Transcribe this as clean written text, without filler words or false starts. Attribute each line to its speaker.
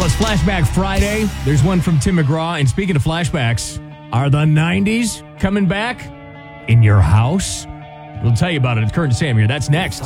Speaker 1: it's Flashback Friday. There's one from Tim McGraw. And speaking of flashbacks, are the 90s coming back in your house? We'll tell you about it. It's Kurt and Sam here. That's next.